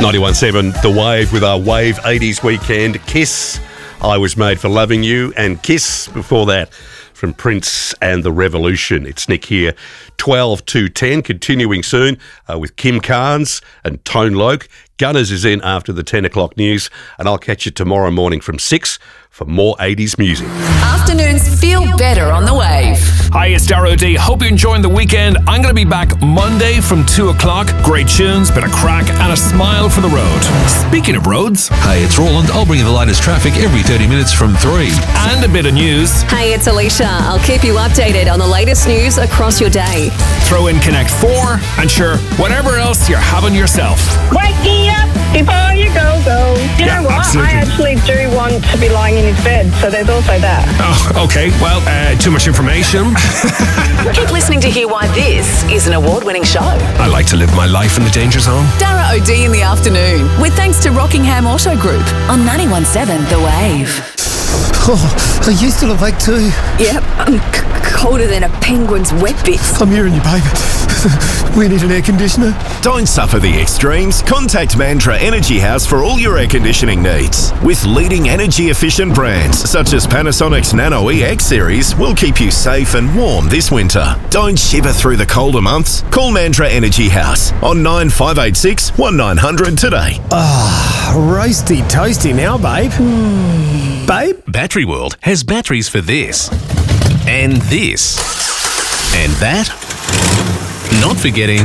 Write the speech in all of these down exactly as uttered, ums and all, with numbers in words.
ninety-one point seven The Wave with our Wave eighties weekend. Kiss, I Was Made for Loving You, and Kiss before that from Prince and the Revolution. It's Nick here, twelve to ten, continuing soon uh, with Kim Carnes and Tone Loc. Gunners is in after the ten o'clock news, and I'll catch you tomorrow morning from six for more eighties music. Afternoons feel better on the Wave. Hi, it's Darrow D. Hope you're enjoying the weekend. I'm going to be back Monday from two o'clock. Great tunes, bit of crack, and a smile for the road. Speaking of roads... Hey, it's Roland. I'll bring you the latest traffic every thirty minutes from three. And a bit of news. Hey, it's Alicia. I'll keep you updated on the latest news across your day. Throw in Connect four, and sure, whatever else you're having yourself. Wake me up before you go, go. You Yeah, know what? absolutely. I actually do want to be lying in his bed, so there's also that. Oh, okay. Well, uh, too much information. Keep listening to hear why this is an award-winning show. I like to live my life in the danger zone. Darrow O'D in the afternoon, with thanks to Rockingham Auto Group on ninety-one point seven The Wave. Oh, are you still awake too? Yep, I'm c- colder than a penguin's wet bits. I'm hearing you, babe. We need an air conditioner. Don't suffer the extremes. Contact Mantra Energy House for all your air conditioning needs. With leading energy-efficient brands such as Panasonic's Nano E X series will keep you safe and warm this winter. Don't shiver through the colder months. Call Mantra Energy House on nine five eight six, one nine hundred today. Ah, roasty toasty now, babe. Mm. Babe? Battery World has batteries for this, and this, and that. Not forgetting,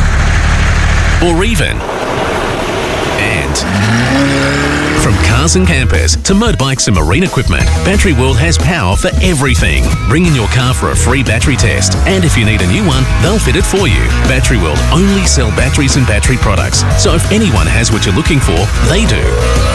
or even, and. From cars and campers to motorbikes and marine equipment, Battery World has power for everything. Bring in your car for a free battery test, and if you need a new one, they'll fit it for you. Battery World only sell batteries and battery products, so if anyone has what you're looking for, they do.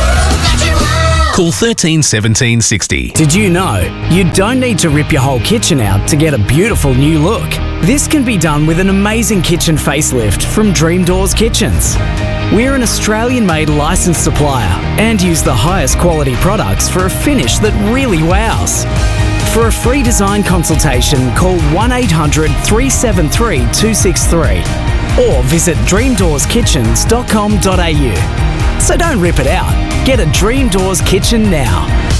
Call thirteen seventeen sixty. Did you know you don't need to rip your whole kitchen out to get a beautiful new look? This can be done with an amazing kitchen facelift from Dream Doors Kitchens. We're an Australian-made licensed supplier and use the highest quality products for a finish that really wows. For a free design consultation, call one eight hundred, three seven three, two six three or visit dream doors kitchens dot com dot a u. So don't rip it out. Get a Dream Doors kitchen now.